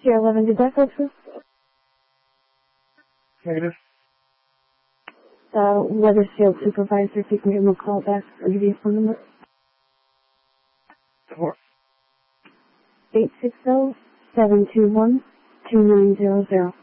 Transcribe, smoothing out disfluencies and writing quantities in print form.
Sierra 11, did that go through? Negative. Weathersfield supervisor, if you can give him a call back or give you a phone number. 860-721-2900.